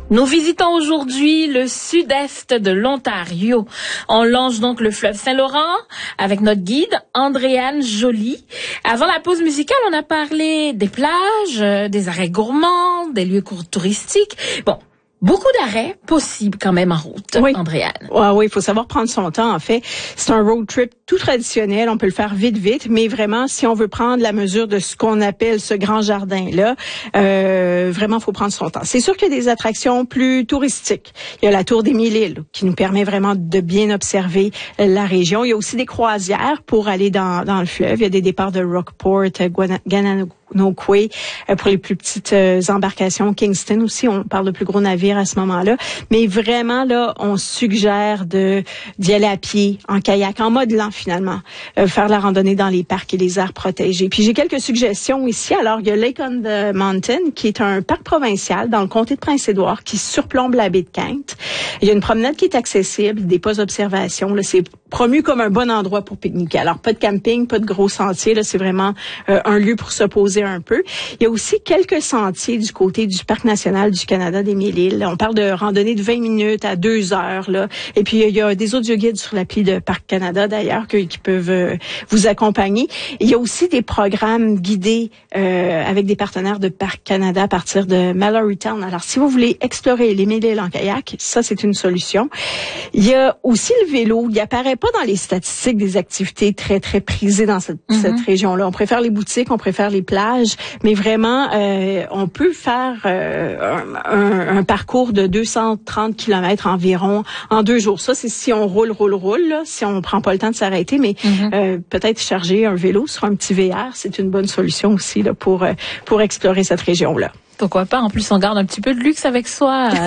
Nous visitons aujourd'hui le sud-est de l'Ontario. On longe donc le fleuve Saint-Laurent avec notre guide, Andréane Joly. Avant la pause musicale, on a parlé des plages, des arrêts gourmands, des lieux touristiques. Bon, beaucoup d'arrêts possibles quand même en route, oui. Andréane. Oui, il faut savoir prendre son temps, en fait. C'est un road trip tout traditionnel. On peut le faire vite, mais vraiment, si on veut prendre la mesure de ce qu'on appelle ce grand jardin-là, vraiment, il faut prendre son temps. C'est sûr qu'il y a des attractions plus touristiques. Il y a la Tour des Mille-Îles qui nous permet vraiment de bien observer la région. Il y a aussi des croisières pour aller dans le fleuve. Il y a des départs de Rockport, Gananoque, pour les plus petites embarcations. Kingston aussi, on parle de plus gros navires à ce moment-là. Mais vraiment, là, on suggère d'y aller à pied, en kayak, en mode lent finalement, faire la randonnée dans les parcs et les aires protégées. Puis j'ai quelques suggestions ici. Alors, il y a Lake on the Mountain, qui est un parc provincial dans le comté de Prince-Édouard, qui surplombe la baie de Quinte. Il y a une promenade qui est accessible, des postes d'observation. Là, c'est promu comme un bon endroit pour pique-niquer. Alors, pas de camping, pas de gros sentiers. Là, c'est vraiment un lieu pour se poser un peu. Il y a aussi quelques sentiers du côté du Parc national du Canada des Mille-Îles. On parle de randonnée de 20 minutes à 2 heures. Là. Et puis, il y a des audioguides sur l'appli de Parc Canada, d'ailleurs, qui peuvent vous accompagner. Il y a aussi des programmes guidés avec des partenaires de Parc Canada à partir de Mallorytown. Alors, si vous voulez explorer les Mille-Îles en kayak, ça, c'est une solution. Il y a aussi le vélo. Il apparaît pas dans les statistiques des activités très, très prisées dans cette région-là. On préfère les boutiques, on préfère les plages, mais vraiment, on peut faire un parcours de 230 km environ en 2 jours. Ça, c'est si on roule, là, si on prend pas le temps de s'arrêter, mais peut-être charger un vélo sur un petit VR, c'est une bonne solution aussi là, pour explorer cette région-là. Pourquoi pas? En plus, on garde un petit peu de luxe avec soi.